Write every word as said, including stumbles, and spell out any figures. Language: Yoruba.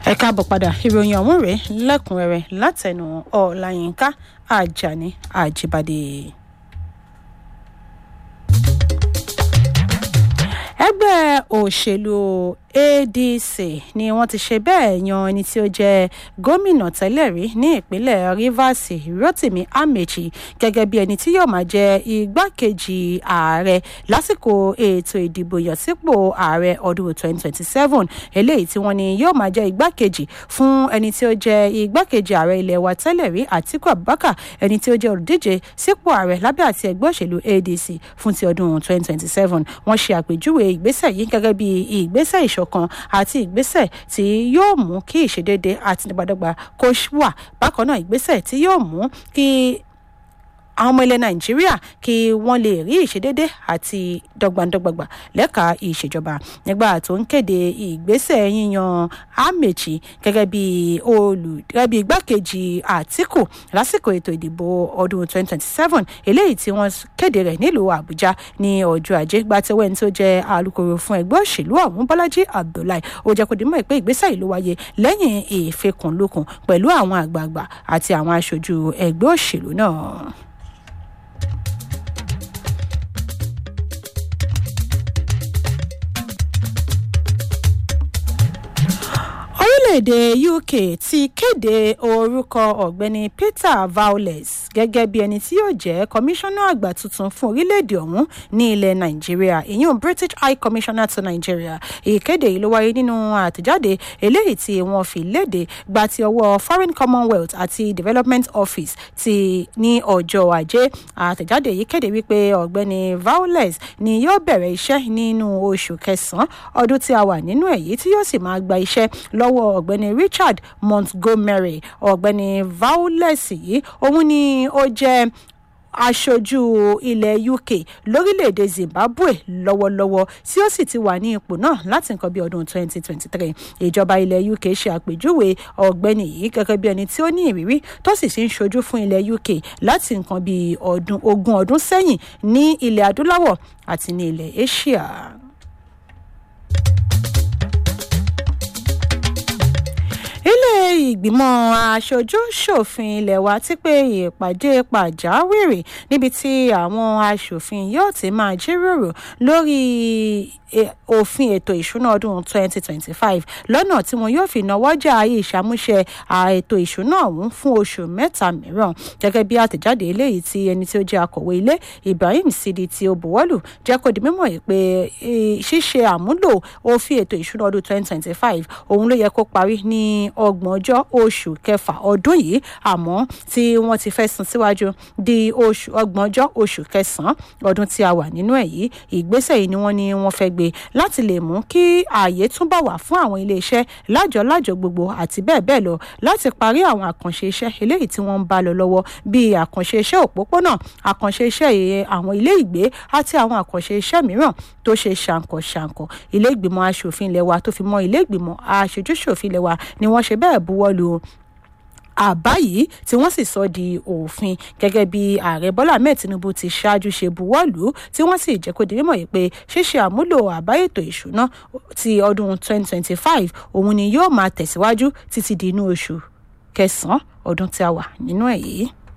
ẹ káàbọ̀ padà ìròyìn ọ̀hún rèé lẹ́kùnrẹ́rẹ́ látẹnu Ọláyínká Àjàní Àjíbádé. ẹgbẹ́ òṣèlú A D C ni wọ́n ti ṣe bẹ́ẹ̀ yan ẹni tí ó jẹ́ gómìnà tẹ́lẹ̀ rí ní ìpínlẹ̀ Rivers Rotimi Amaechi gẹ́gẹ́ bí ẹni tí yóò máa jẹ́ igbákejì ààrẹ lásìkò ètò ìdìbò ìyànsípò ààrẹ ọdún twenty twenty-seven eléyìí tí wọ́n ní yóò máa jẹ́ igbákejì fún ẹni tí ó jẹ́ igbákejì ààrẹ ilẹ̀ wa tẹ́lẹ̀ rí Atiku Abubakar ẹni tí ó jẹ́ olùdíje sípò ààrẹ lábẹ́ àti ẹgbẹ́ òṣèlú A D C fún ti ọdún twenty twenty-seven. Wọ́n ṣe àpèjúwe ìgbésẹ̀ yìí gẹ́gẹ́ bí ìgbésẹ̀ ìṣọ̀kan àti ìgbésẹ̀ tí yóò mú kí ìṣedéédé àti ìdàgbàsókè kó wà bákan náà ìgbésẹ̀ tí yóò mú kí àwọn ọmọ ilẹ̀ Nàìjíríà kí wọ́n lè rí ìṣedéédé àti dọ́gbandọ́gbàgbà lẹ́ka ìṣèjọba nígbà tó ń kéde ìgbésẹ̀ yíyan Amaechi gẹ́gẹ́ bí olùdíje bí igbákejì Àtíkù lásìkò ètò ìdìbò ọdún twenty twenty-seven eléyìí tí wọ́n kéde rẹ̀ nílùú Àbújá ní ọjọ́ Ajé gbàtẹ́wọ́ ẹni tó jẹ́ alukoro fún ẹgbẹ́ òṣèlú ọ̀hún Bọ́lájí Abdullahi ó jẹ́ kó di mọ̀ pé ìgbésẹ̀ yìí ló wáyé lẹ́yìn ìfikùnlukùn pẹ̀lú àwọn àgbààgbà àti àwọn aṣojú ẹgbẹ́ òṣèlú náà. orílẹ̀-èdè U K ti kéde orúkọ ọ̀gbẹ́ni Peter Vowles gẹ́gẹ́ bí ẹni tí yóò jẹ́ kọmíṣánná àgbà tuntun fún orílẹ̀-èdè ọ̀hún ní ilẹ̀ Nàìjíríà ìyẹn British High Commissioner to Nigeria. Ìkéde yìí ló wáyé nínú àtẹ̀jáde eléyìí tí wọ́n fi léde gba ti ọwọ́ Foreign Commonwealth àti Development Office ti ní ọjọ́ Ajé. Àtẹ̀jáde yìí kéde wípé ọ̀gbẹ́ni Vowles ni yóò bẹ̀rẹ̀ iṣẹ́ nínú oṣù kẹsàn-án ọdún tí a wà nínú èyí tí yóò sì máa gba iṣẹ́ lọ́wọ́ ọ̀gbẹ́ni Richard Montgomery. Ọ̀gbẹ́ni Vowles yìí òun ni ó jẹ́ aṣojú ilẹ̀ U K lórílẹ̀‐èdè Zimbabwe lọ́wọ́lọ́wọ́ tí ó sì ti wà ní ipò náà láti nǹkan bí ọdún twenty twenty-three. Ìjọba ilẹ̀ U K ṣe àpèjúwe ọ̀gbẹ́ni yìí gẹ́gẹ́ bí ẹni tí ó ní ìrírí tó sì ti ń ṣojú fún ilẹ̀ U K láti nǹkan bí ọdún ogún ọdún sẹ́yìn ní ilẹ̀ adúláwọ̀ àti ní ilẹ̀ Asia. ilé ìgbìmọ̀ aṣojú-ṣòfin ilé wa ti pé ìpàdé pàjáwìrì níbi tí àwọn aṣòfin yóò ti máa jíròrò lórí òfin ètò ìṣúná ọdún twenty twenty-five lọ́nà tí wọn yóò fi náwọ́jà ìṣàmúṣe ètò ìṣúná ọ̀hún fún oṣù mẹ́ta mìíràn gẹ́gẹ́ bí àtẹ̀jáde eléyìí tí ẹni tí ó jẹ́ akọ̀wé ilé Ibrahim Sidi tí ó buwọ́lù jẹ́ kó di mímọ̀ yìí pé ṣíṣe àmúlò òfin ètò ìṣúná ọdún twenty twenty-five òun ló yẹ kó parí ní ọgbọ̀njọ́ oṣù kẹfà ọdún yìí àmọ́ tí wọ́n ti fẹ́ sún síwájú di oṣù ọgbọ̀njọ́ oṣù kẹsàn-án ọdún tí a wà nínú ẹ̀ yìí. Ìgbésẹ̀ yìí ni wọ́n ní wọ́n fẹ́ gbé láti lè mú kí ààyè túbọ̀ wà fún àwọn iléeṣẹ́ lájọ-lájọ gbogbo àti bẹ́ẹ̀ bẹ́ẹ̀ lọ láti parí àwọn àkànṣe iṣẹ́ eléyìí tí wọ́n ń bá lọ lọ́wọ́ bíi àkànṣe iṣẹ́ òpópónà àkànṣe iṣẹ́ àwọn ilé ìgbé àti àwọn àkànṣe iṣẹ́ mìíràn tó ṣe ṣàǹkọ̀-ṣàǹkọ̀. Ilé ìgbìmọ̀ aṣòfin ilé wa tó fi mọ́ ilé ìgbìmọ̀ aṣojú-ṣòfin ilé wa ni wọ́n ṣe bẹ́ẹ̀ buwọ́lù àbá yìí tí wọ́n sì sọ di òfin gẹ́gẹ́ bí ààrẹ Bọ́lá Ahmed Tinubu ti ṣáájú ṣe buwọ́lù tí wọ́n sì jẹ́ kó di mímọ̀ yìí pé ṣíṣe àmúlò àbá ètò ìṣúná ti ọdún twenty twenty-five òun ni yóò máa tẹ̀síwájú títí di inú oṣù kẹsàn-án ọdún tí a wà nínú ẹ̀ yìí.